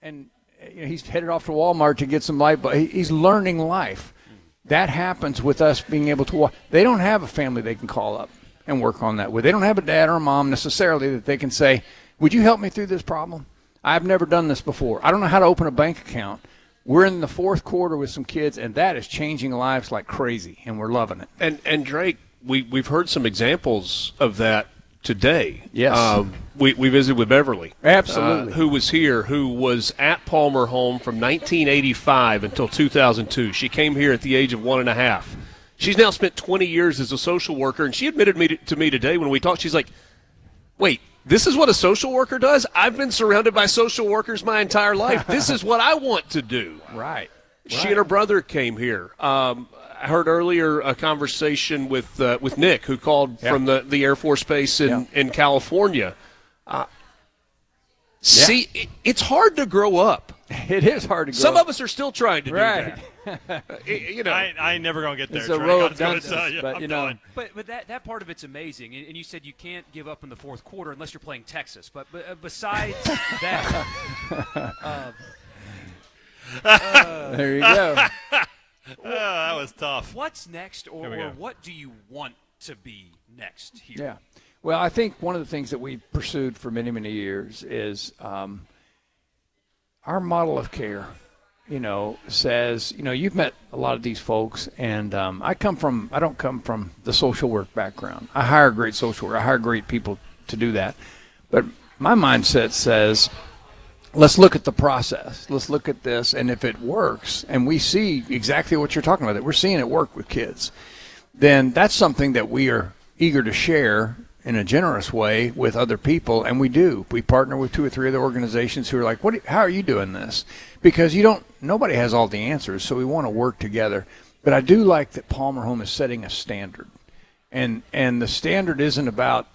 and he's headed off to Walmart to get some light, but he's learning life. That happens with us being able to walk. They don't have a family they can call up and work on that with. They don't have a dad or a mom necessarily that they can say, would you help me through this problem? I've never done this before. I don't know how to open a bank account. We're in the fourth quarter with some kids, and that is changing lives like crazy, and we're loving it. And Drake, we've heard some examples of that today. Yes. We visited with Beverly. Absolutely. Who was here, who was at Palmer Home from 1985 until 2002. She came here at the age of 1.5. She's now spent 20 years as a social worker, and she admitted to me today when we talked, she's like, wait, this is what a social worker does? I've been surrounded by social workers my entire life. This is what I want to do. Right. She and her brother came here. I heard earlier a conversation with Nick, who called from the Air Force Base in California. See, it's hard to grow up. It is hard to grow up. Some of us are still trying to do right. that. I ain't never going to get there. It's a road I'm going to tell you. But, I'm you know, done. But that part of it's amazing, and you said you can't give up in the fourth quarter unless you're playing Texas. But besides that, there you go. That was tough. What's next, or what do you want to be next here? Yeah. Well, I think one of the things that we pursued for many, many years is our model of care. Says, you've met a lot of these folks, and I don't come from the social work background. I hire great social work. I hire great people to do that. But my mindset says, let's look at the process. Let's look at this, and if it works, and we see exactly what you're talking about, that we're seeing it work with kids, then that's something that we are eager to share in a generous way with other people, and we do. We partner with 2 or 3 other organizations who are like, how are you doing this? Because nobody has all the answers, so we want to work together. But I do like that Palmer Home is setting a standard. And the standard isn't about,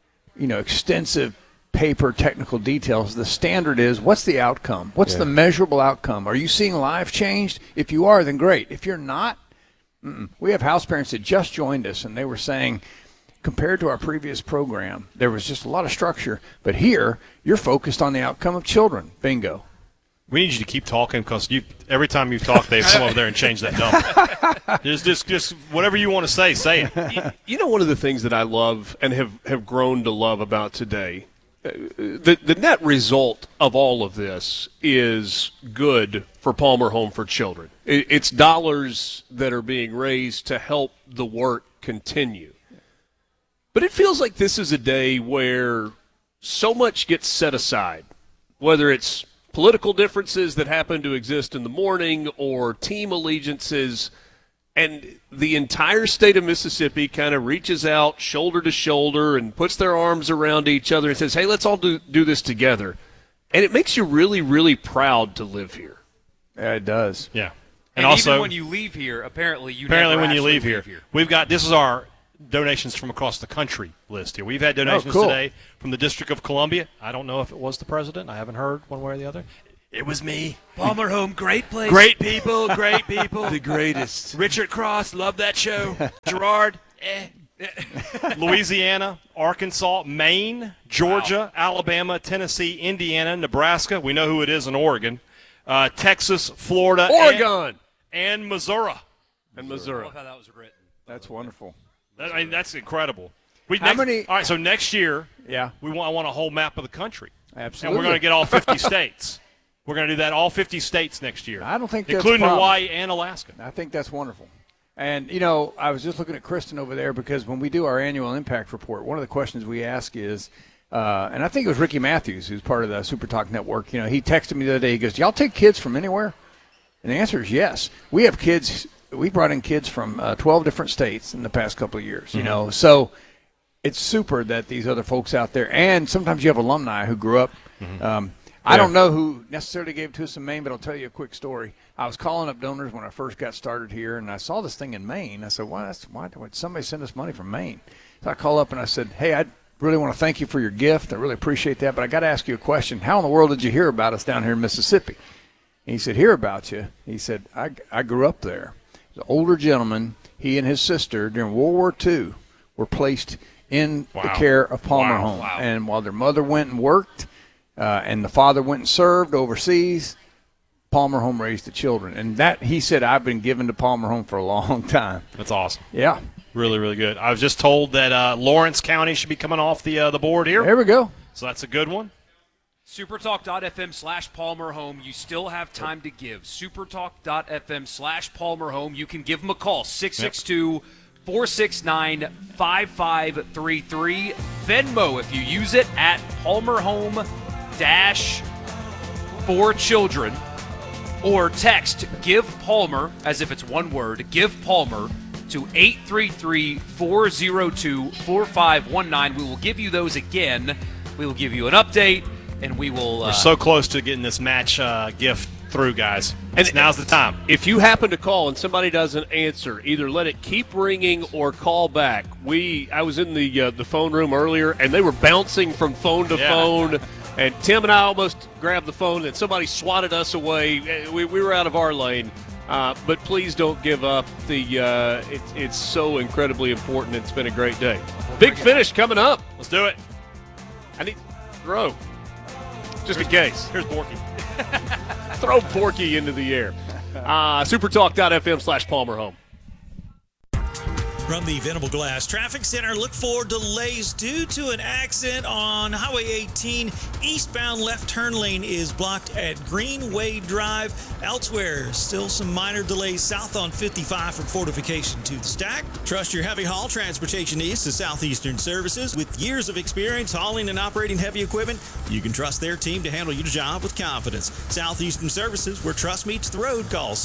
extensive paper technical details. The standard is, what's the outcome? What's the measurable outcome? Are you seeing life changed? If you are, then great. If you're not, we have house parents that just joined us, and they were saying, compared to our previous program, there was just a lot of structure. But here, you're focused on the outcome of children. Bingo. We need you to keep talking because every time you've talked, they've come over there and changed that number. just whatever you want to say it. One of the things that I love and have grown to love about today, the net result of all of this is good for Palmer Home for Children. It's dollars that are being raised to help the work continue. But it feels like this is a day where so much gets set aside, whether it's political differences that happen to exist in the morning or team allegiances, and the entire state of Mississippi kind of reaches out shoulder to shoulder and puts their arms around each other and says, hey, let's all do this together. And it makes you really, really proud to live here. Yeah, it does. Yeah. And also, even when you leave here, apparently when you leave here. This is our donations from across the country list here. We've had donations today from the District of Columbia. I don't know if it was the president. I haven't heard one way or the other. It was me. Palmer Home, great place. Great people, great people. The greatest. Richard Cross, love that show. Gerard, Louisiana, Arkansas, Maine, Georgia, Alabama, Tennessee, Indiana, Nebraska. We know who it is in Oregon. Texas, Florida, Oregon, and Missouri. And Missouri. I love how that was written. That's wonderful. That's incredible. All right, so next year, I want a whole map of the country. Absolutely. And we're going to get all 50 states. We're going to do that all 50 states next year. I don't think that's including Hawaii and Alaska. I think that's wonderful. And, I was just looking at Kristen over there because when we do our annual impact report, one of the questions we ask is, and I think it was Ricky Matthews, who's part of the Super Talk Network, he texted me the other day. He goes, do y'all take kids from anywhere? And the answer is yes. We have kids. We brought in kids from 12 different states in the past couple of years, So it's super that these other folks out there, and sometimes you have alumni who grew up. I don't know who necessarily gave it to us in Maine, but I'll tell you a quick story. I was calling up donors when I first got started here, and I saw this thing in Maine. I said, why would somebody send us money from Maine? So I called up and I said, hey, I really want to thank you for your gift. I really appreciate that, but I got to ask you a question. How in the world did you hear about us down here in Mississippi? And he said, hear about you. He said, I grew up there. An older gentleman, he and his sister during World War II were placed in the care of Palmer Home. And while their mother went and worked, and the father went and served overseas. Palmer Home raised the children, and that he said I've been given to Palmer Home for a long time. That's awesome. Yeah, really, really good. I was just told that Lawrence County should be coming off the board here. There we go. So that's a good one. Supertalk.fm/Palmer Home. You still have time to give. Supertalk.fm/Palmer Home. You can give them a call. 662-469-5533. Venmo if you use it at Palmer Home -for children. Or text Give Palmer, as if it's one word, Give Palmer, to 833-402-4519. We will give you those again. We will give you an update, and we will... We're so close to getting this match gift through, guys. And now's the time. If you happen to call and somebody doesn't answer, either let it keep ringing or call back. I was in the phone room earlier, and they were bouncing from phone to phone. And Tim and I almost grabbed the phone, and somebody swatted us away. We were out of our lane. But please don't give up. It's so incredibly important. It's been a great day. Big finish coming up. Let's do it. I need to throw, just in case. Here's Borky. Throw Borky into the air. Supertalk.fm/Palmer Home. From the Venable Glass Traffic Center, look for delays due to an accident on Highway 18. Eastbound left turn lane is blocked at Greenway Drive. Elsewhere, still some minor delays south on 55 from Fortification to the Stack. Trust your heavy haul transportation needs to Southeastern Services. With years of experience hauling and operating heavy equipment, you can trust their team to handle your job with confidence. Southeastern Services, where trust meets the road. Call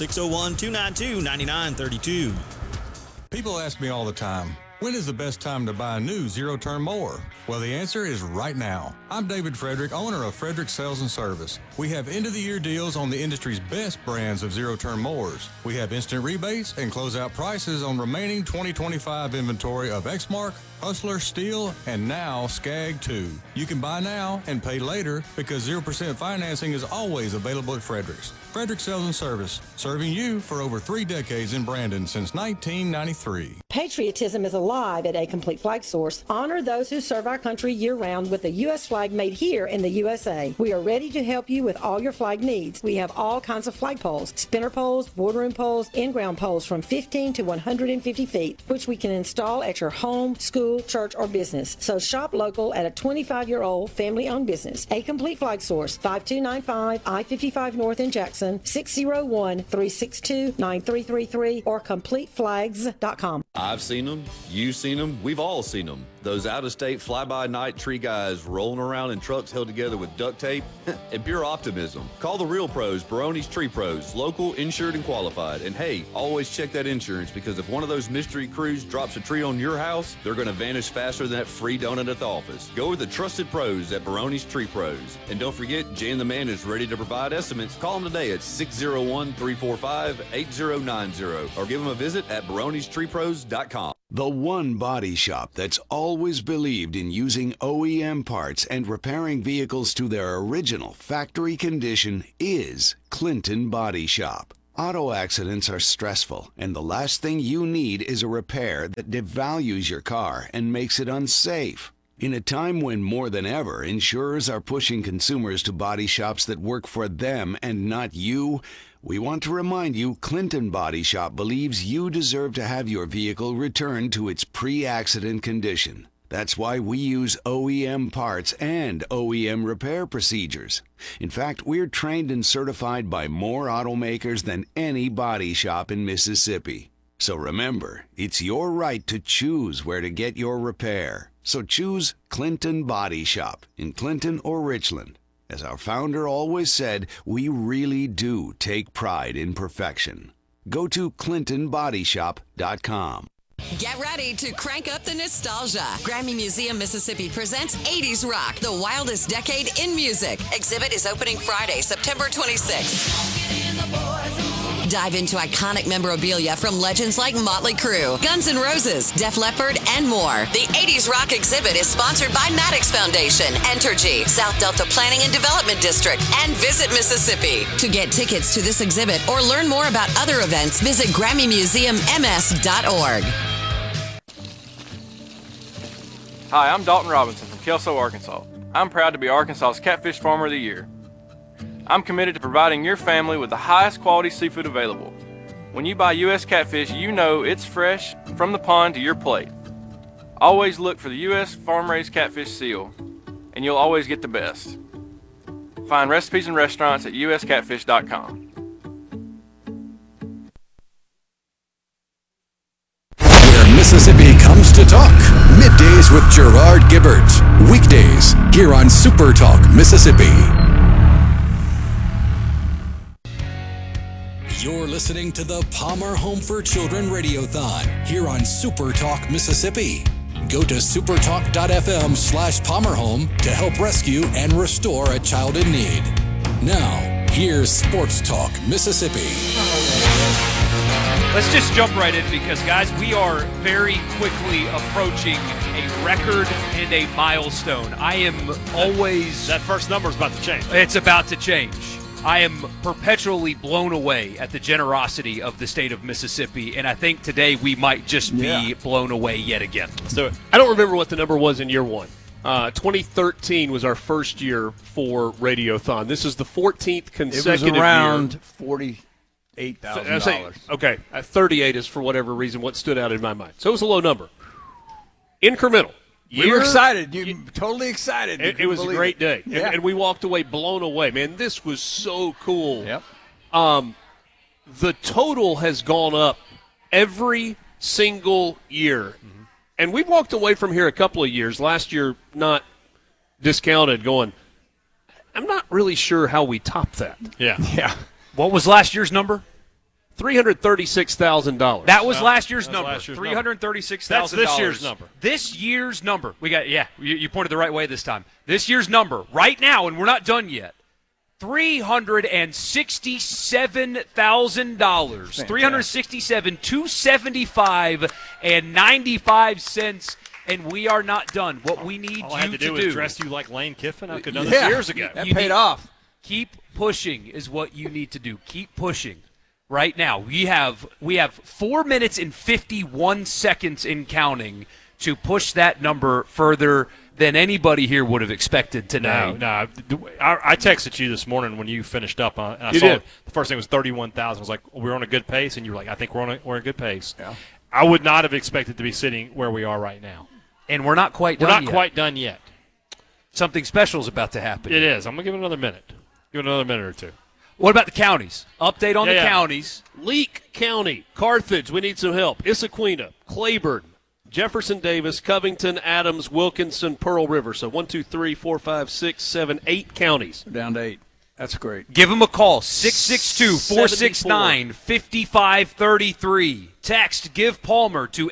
601-292-9932. People ask me all the time, when is the best time to buy a new zero-turn mower? Well, the answer is right now. I'm David Frederick, owner of Frederick Sales and Service. We have end-of-the-year deals on the industry's best brands of zero-turn mowers. We have instant rebates and closeout prices on remaining 2025 inventory of Exmark, Hustler, Steel, and now Skag 2. You can buy now and pay later because 0% financing is always available at Frederick's. Frederick Sales and Service, serving you for over 3 decades in Brandon since 1993. Patriotism is alive at A Complete Flag Source. Honor those who serve our country year-round with a U.S. flag made here in the USA. We are ready to help you with all your flag needs. We have all kinds of flag poles, spinner poles, boardroom poles, in-ground poles from 15 to 150 feet, which we can install at your home, school, church, or business. So shop local at a 25-year-old family-owned business. A Complete Flag Source, 5295 I-55 North in Jackson, 601-362-9333, or CompleteFlags.com. I've seen them, you've seen them, we've all seen them. Those out-of-state fly-by-night tree guys rolling around in trucks held together with duct tape and pure optimism. Call the real pros, Baroni's Tree Pros, local, insured, and qualified. And hey, always check that insurance, because if one of those mystery crews drops a tree on your house, they're going to vanish faster than that free donut at the office. Go with the trusted pros at Baroni's Tree Pros. And don't forget, Jan the Man is ready to provide estimates. Call them today at 601-345-8090 or give them a visit at baronestreepros.com. The one body shop that's always believed in using OEM parts and repairing vehicles to their original factory condition is Clinton Body Shop. Auto accidents are stressful, and the last thing you need is a repair that devalues your car and makes it unsafe. In a time when more than ever insurers are pushing consumers to body shops that work for them and not you, we want to remind you Clinton Body Shop believes you deserve to have your vehicle returned to its pre-accident condition. That's why we use OEM parts and OEM repair procedures. In fact, we're trained and certified by more automakers than any body shop in Mississippi. So remember, it's your right to choose where to get your repair. So choose Clinton Body Shop in Clinton or Richland. As our founder always said, we really do take pride in perfection. Go to ClintonBodyShop.com. Get ready to crank up the nostalgia. Grammy Museum Mississippi presents 80s Rock, the wildest decade in music. Exhibit is opening Friday, September 26th. Dive into iconic memorabilia from legends like Motley Crue, Guns N' Roses, Def Leppard, and more. The 80s Rock exhibit is sponsored by Maddox Foundation, Entergy, South Delta Planning and Development District, and Visit Mississippi. To get tickets to this exhibit or learn more about other events, visit GrammyMuseumMS.org. Hi, I'm Dalton Robinson from Kelso, Arkansas. I'm proud to be Arkansas's Catfish Farmer of the Year. I'm committed to providing your family with the highest quality seafood available. When you buy U.S. catfish, you know it's fresh from the pond to your plate. Always look for the U.S. farm-raised catfish seal, and you'll always get the best. Find recipes and restaurants at uscatfish.com. Where Mississippi comes to talk. Middays with Gerard Gibbert. Weekdays here on Super Talk Mississippi. You're listening to the Palmer Home for Children Radiothon here on Super Talk Mississippi. Go to supertalk.fm/PalmerHome to help rescue and restore a child in need. Now, here's Sports Talk Mississippi. Let's just jump right in because, guys, we are very quickly approaching a record and a milestone. I am always... That first number is about to change. It's about to change. I am perpetually blown away at the generosity of the state of Mississippi, and I think today we might just be blown away yet again. So I don't remember what the number was in year one. 2013 was our first year for Radiothon. This is the 14th consecutive year. It was around $48,000. Okay, 38 is for whatever reason what stood out in my mind. So it was a low number. Incremental. We were excited. Totally excited. It was a great day. Yeah. And we walked away blown away. Man, this was so cool. Yep. The total has gone up every single year. Mm-hmm. And we walked away from here a couple of years, last year not discounted, going, I'm not really sure how we top that. Yeah. What was last year's number? $336,000. That was last year's number. $336,000. That's this year's number. This year's number. We got you pointed the right way this time. This year's number right now, and we're not done yet. $367,000. $367,275.95, and we are not done. What we need All I had to do is dress you like Lane Kiffin. I could have done this years ago. That paid off. Keep pushing is what you need to do. Keep pushing. Right now, we have 4 minutes and 51 seconds in counting to push that number further than anybody here would have expected today. No. I texted you this morning when you finished up. And I you saw did. The first thing was 31,000. I was like, we're on a good pace, and you were like, I think we're on a good pace. Yeah. I would not have expected to be sitting where we are right now. And we're not quite done We're not yet. quite done yet. Something special is about to happen. It is. I'm going to give it another minute. Give it another minute or two. What about the counties? Update on the counties. Leake County, Carthage, we need some help. Issaquena, Claiborne, Jefferson Davis, Covington, Adams, Wilkinson, Pearl River. So 1, 2, 3, 4, 5, 6, 7, 8 counties. We're down to 8. That's great. Give them a call, 662-469-5533. Text Give Palmer to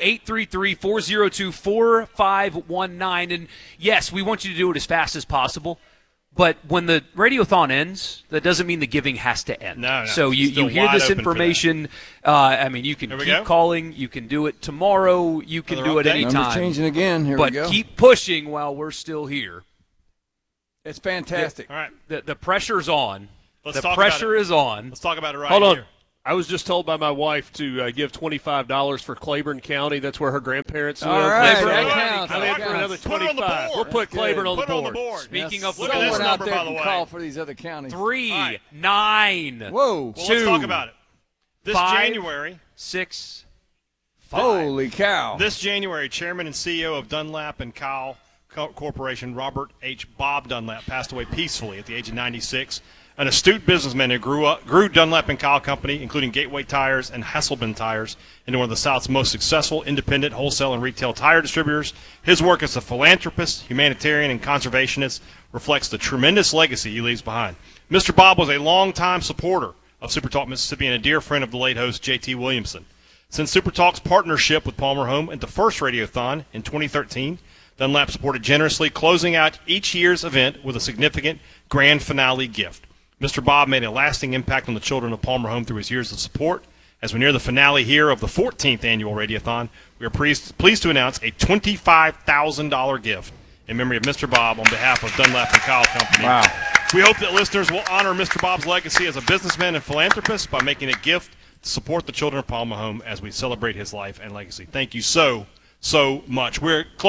833-402-4519. And, yes, we want you to do it as fast as possible. But when the Radiothon ends, that doesn't mean the giving has to end. No. So you hear this information. You can keep calling. You can do it tomorrow. You can do it anytime. Number's changing again. Here but we go. keep pushing while we're still here. It's fantastic. All right. The pressure's on. Let's the pressure is on. Let's talk about it right Hold on. here. I was just told by my wife to give $25 for Claiborne County. That's where her grandparents live. All right, So that counts. I'm in for another 25. We'll put Claiborne on the board. Speaking of Look at this Someone out number, there by the can way. call for these other counties. 3, 9. Whoa. Well, let's talk about it. This 5, January, 6, 5. Holy cow. This January, Chairman and CEO of Dunlap and Cowell Corporation, Robert H. Bob Dunlap, passed away peacefully at the age of 96. An astute businessman who grew Dunlap and Cowell Company, including Gateway Tires and Hasselman Tires, into one of the South's most successful independent wholesale and retail tire distributors. His work as a philanthropist, humanitarian, and conservationist reflects the tremendous legacy he leaves behind. Mr. Bob was a longtime supporter of Super Talk Mississippi and a dear friend of the late host J.T. Williamson. Since Super Talk's partnership with Palmer Home at the first Radiothon in 2013, Dunlap supported generously, closing out each year's event with a significant grand finale gift. Mr. Bob made a lasting impact on the children of Palmer Home through his years of support. As we near the finale here of the 14th annual Radiothon, we are pleased to announce a $25,000 gift in memory of Mr. Bob on behalf of Dunlap and Cowell Company. Wow. We hope that listeners will honor Mr. Bob's legacy as a businessman and philanthropist by making a gift to support the children of Palmer Home as we celebrate his life and legacy. Thank you so much. We're close.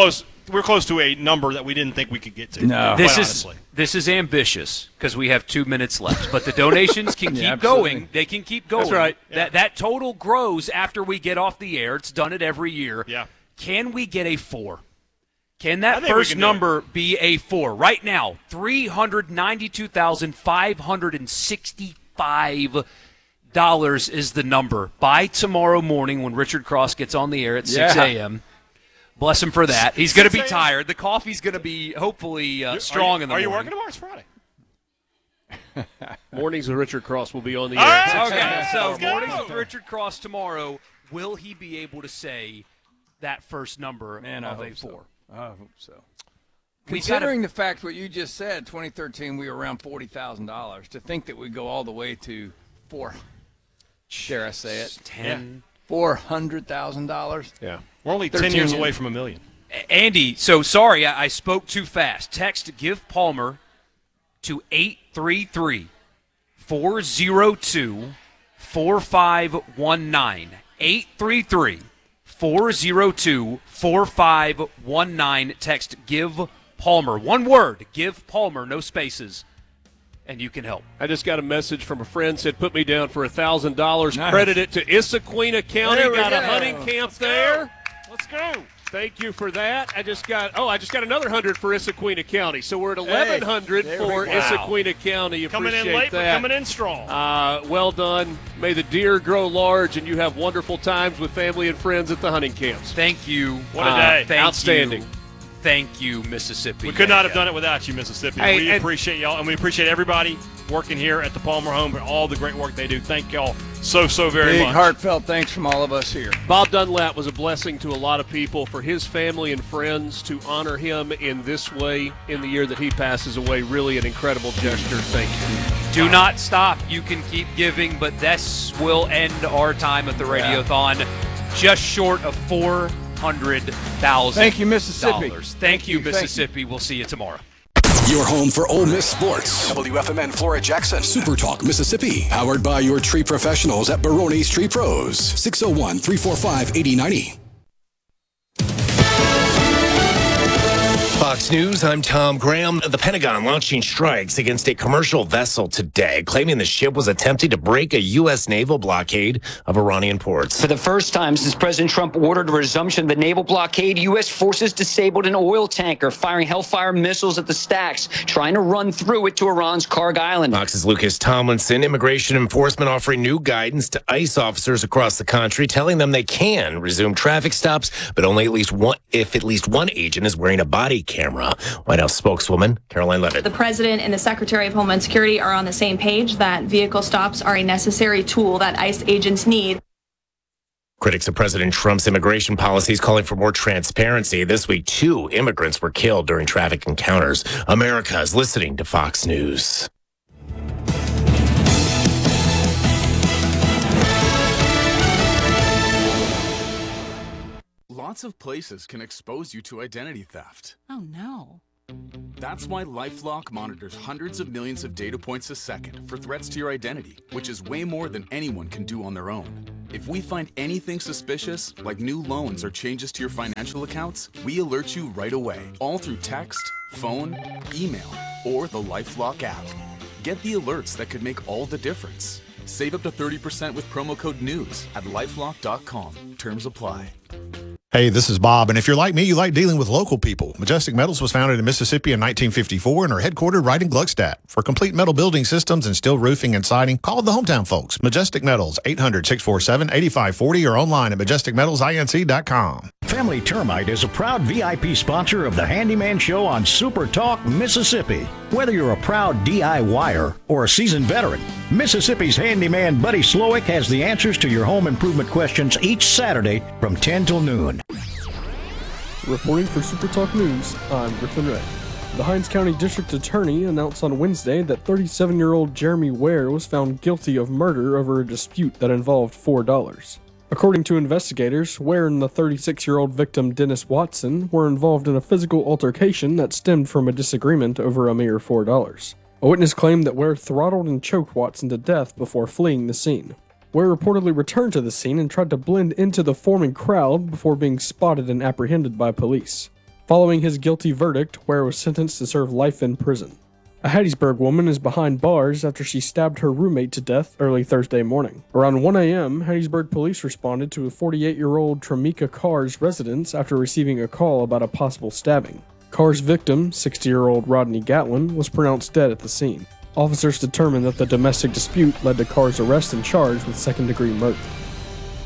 we're close to a number that we didn't think we could get to. No. This is ambitious because we have 2 minutes left, but the donations can keep absolutely. going. They can keep going. That's right. That total grows after we get off the air. It's done it every year. Yeah. Can we get a 4? Can I that think we first can do number be a 4? Right now, $392,565 is the number. By tomorrow morning when Richard Cross gets on the air at 6 a.m., bless him for that. He's going to be tired. The coffee's going to be hopefully strong in the morning. Are you working tomorrow? It's Friday. Mornings with Richard Cross will be on the air. Okay, so mornings with Richard Cross tomorrow. Will he be able to say that first number of a 4? So. I hope so. We Considering the fact what you just said, 2013 we were around $40,000. To think that we go all the way to dare I say it, $400,000. Yeah, we're only 10 years away from $1 million. Andy, so sorry I spoke too fast. Text Give Palmer to 833-402-4519. 833-402-4519. Text Give Palmer. One word, Give Palmer, no spaces, and you can help. I just got a message from a friend, said put me down for $1,000. Nice. Credit it to Issaquena County. Got a hunting camp there. Let's go. Thank you for that. I just got another 100 for Issaquena County. So we're at 1,100 for Issaquena County. Appreciate coming in late, that. but coming in strong. Well done. May the deer grow large and you have wonderful times with family and friends at the hunting camps. Thank you. What a day. Outstanding. Thank you, Mississippi. We could not have done it without you, Mississippi. We appreciate y'all, and we appreciate everybody working here at the Palmer home for all the great work they do. Thank y'all so very much. Big heartfelt thanks from all of us here. Bob Dunlap was a blessing to a lot of people. For his family and friends to honor him in this way in the year that he passes away, really an incredible gesture. Thank you. Do not stop. You can keep giving, but this will end our time at the Radiothon just short of $400,000. Thank you, Mississippi. Thank you, Mississippi. We'll see you tomorrow. Your home for Ole Miss sports. WFMN Flora Jackson. Super Talk Mississippi. Powered by your tree professionals at Baroni's Tree Pros. 601-345-8090. Fox News, I'm Tom Graham. The Pentagon launching strikes against a commercial vessel today, claiming the ship was attempting to break a U.S. naval blockade of Iranian ports. For the first time since President Trump ordered a resumption of the naval blockade, U.S. forces disabled an oil tanker, firing Hellfire missiles at the stacks, trying to run through it to Iran's Karg Island. Fox's Lucas Tomlinson. Immigration enforcement offering new guidance to ICE officers across the country, telling them they can resume traffic stops, but only if at least one agent is wearing a body camera. White House spokeswoman Caroline Levitt. The President and the Secretary of Homeland Security are on the same page that vehicle stops are a necessary tool that ICE agents need. Critics of President Trump's immigration policies calling for more transparency. This week, 2 immigrants were killed during traffic encounters. America is listening to Fox News. Lots of places can expose you to identity theft. Oh, no. That's why LifeLock monitors hundreds of millions of data points a second for threats to your identity, which is way more than anyone can do on their own. If we find anything suspicious, like new loans or changes to your financial accounts, we alert you right away, all through text, phone, email, or the LifeLock app. Get the alerts that could make all the difference. Save up to 30% with promo code NEWS at lifelock.com. Terms apply. Hey, this is Bob, and if you're like me, you like dealing with local people. Majestic Metals was founded in Mississippi in 1954 and are headquartered right in Gluckstadt. For complete metal building systems and steel roofing and siding, call the hometown folks. Majestic Metals, 800-647-8540 or online at majesticmetalsinc.com. Family Termite is a proud VIP sponsor of the Handyman Show on Super Talk Mississippi. Whether you're a proud DIYer or a seasoned veteran, Mississippi's handyman Buddy Slowick has the answers to your home improvement questions each Saturday from 10 till noon. Reporting for Super Talk News, I'm Griffin Ray. The Hinds County District Attorney announced on Wednesday that 37-year-old Jeremy Ware was found guilty of murder over a dispute that involved $4. According to investigators, Ware and the 36-year-old victim Dennis Watson were involved in a physical altercation that stemmed from a disagreement over a mere $4. A witness claimed that Ware throttled and choked Watson to death before fleeing the scene. Ware reportedly returned to the scene and tried to blend into the forming crowd before being spotted and apprehended by police. Following his guilty verdict, Ware was sentenced to serve life in prison. A Hattiesburg woman is behind bars after she stabbed her roommate to death early Thursday morning. Around 1 a.m., Hattiesburg police responded to a 48-year-old Tremeka Carr's residence after receiving a call about a possible stabbing. Carr's victim, 60-year-old Rodney Gatlin, was pronounced dead at the scene. Officers determined that the domestic dispute led to Carr's arrest and charge with second-degree murder.